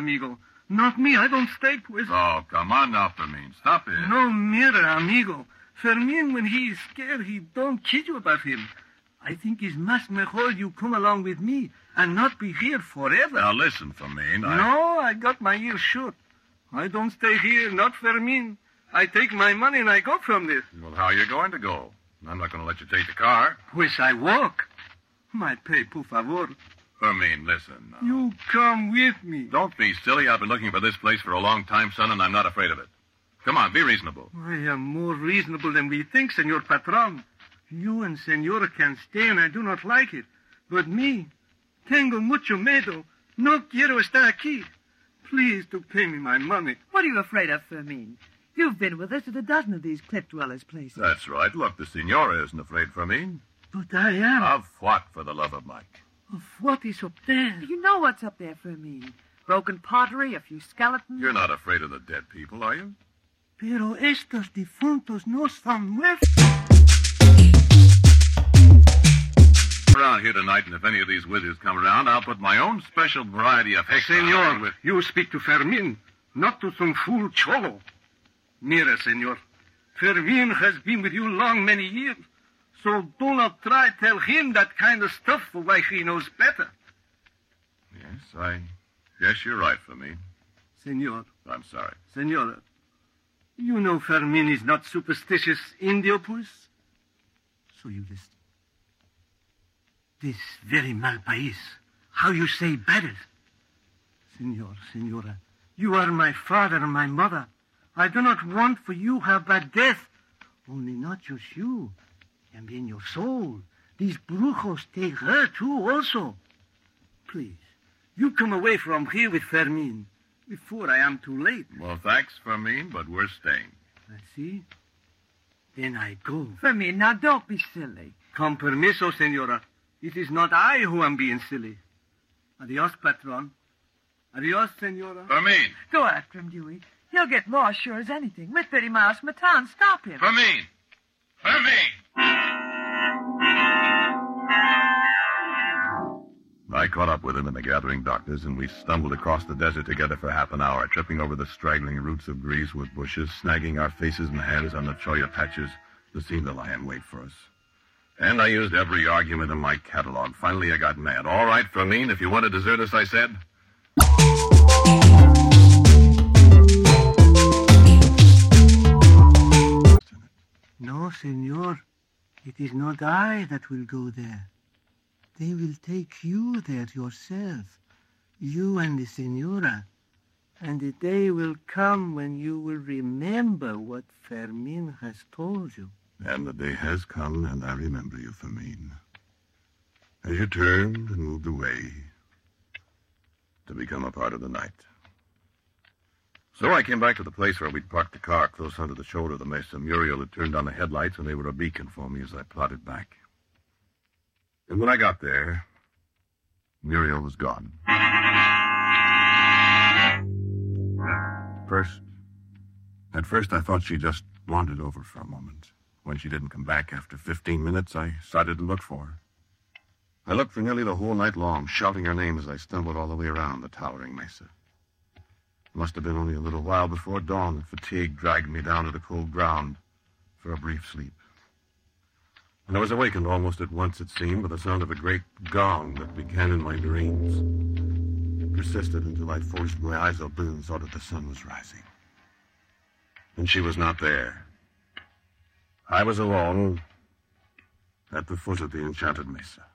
amigo. Not me. I don't stay, pues. Oh, come on now, Fermin. Stop it. No, mira, amigo. Fermin, when he is scared, he don't kid you about him. I think it's much mejor you come along with me and not be here forever. Now, listen, Fermin. No, I got my ears shut. I don't stay here, not Fermin. I take my money and I go from this. Well, how are you going to go? I'm not going to let you take the car. Pues I walk. My pay, por favor. Fermin, listen. Now. You come with me. Don't be silly. I've been looking for this place for a long time, son, and I'm not afraid of it. Come on, be reasonable. I am more reasonable than we think, Senor Patron. You and Senora can stay, and I do not like it. But me, tengo mucho miedo. No quiero estar aquí. Please to pay me my money. What are you afraid of, Fermin? You've been with us at a dozen of these cliff dwellers' places. That's right. Look, the Senora isn't afraid, Fermin. But I am. Of what, for the love of Mike? Of what is up there? You know what's up there, Fermin. Broken pottery, a few skeletons. You're not afraid of the dead people, are you? Pero estos difuntos no son muertos. Around here tonight, and if any of these wizards come around, I'll put my own special variety of hex. Senor, you speak to Fermin, not to some fool cholo. Mira, senor, Fermin has been with you long many years, so do not try to tell him that kind of stuff for why he knows better. Yes, I guess you're right, Fermin. Senor. I'm sorry. Senora, you know Fermin is not superstitious Indio, pues? So you listen. This very mal país. How you say better? Senora, you are my father and my mother. I do not want for you have bad death. Only not just you. And in your soul. These brujos take her too also. Please, you come away from here with Fermin before I am too late. Well, thanks, Fermin, but we're staying. I see. Then I go. Fermin, now don't be silly. Con permiso, senora. It is not I who am being silly. Adios, patron. Adios, senora. Fermin! Go after him, Dewey. He'll get lost sure as anything. We're 30 miles from the town. Stop him. Fermin! Fermin! I caught up with him in the gathering darkness, and we stumbled across the desert together for half an hour, tripping over the straggling roots of greasewood bushes, snagging our faces and hands on the cholla patches that seemed to lie in wait for us. And I used every argument in my catalog. Finally, I got mad. All right, Fermin, if you want to desert us, I said. No, senor. It is not I that will go there. They will take you there yourself. You and the senora. And the day will come when you will remember what Fermin has told you. And the day has come, and I remember you, Fermin. As you turned and moved away to become a part of the night. So I came back to the place where we'd parked the car close under the shoulder of the mesa. Muriel had turned on the headlights, and they were a beacon for me as I plodded back. And when I got there, Muriel was gone. At first, I thought she just wandered over for a moment. When she didn't come back after 15 minutes, I started to look for her. I looked for nearly the whole night long, shouting her name as I stumbled all the way around the towering mesa. It must have been only a little while before dawn that fatigue dragged me down to the cold ground for a brief sleep. And I was awakened almost at once, it seemed, by the sound of a great gong that began in my dreams. It persisted until I forced my eyes open and saw that the sun was rising. And she was not there. I was alone at the foot of the enchanted mesa.